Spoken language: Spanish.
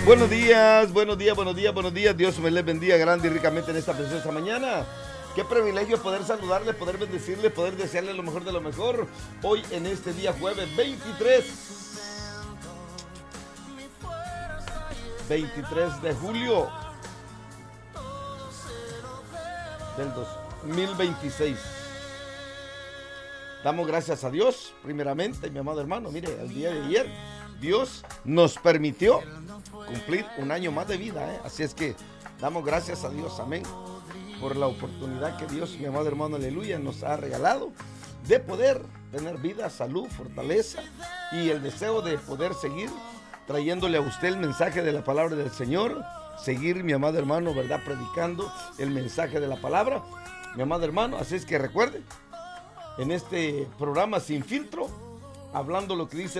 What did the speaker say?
Buenos días, buenos días, buenos días, buenos días. Dios me les bendiga grande y ricamente en esta preciosa mañana. Qué privilegio poder saludarle, poder bendecirle, poder desearle lo mejor de lo mejor. Hoy en este día jueves 23 de julio del 2026. Damos gracias a Dios, primeramente, mi amado hermano. Mire, el día de ayer Dios nos permitió cumplir un año más de vida, ¿eh? Así es que damos gracias a Dios, amén, por la oportunidad que Dios, mi amado hermano, aleluya, nos ha regalado de poder tener vida, salud, fortaleza y el deseo de poder seguir trayéndole a usted el mensaje de la palabra del Señor, seguir, mi amado hermano, ¿verdad?, predicando el mensaje de la palabra, mi amado hermano. Así es que recuerde, en este programa Sin Filtro, hablando lo que dice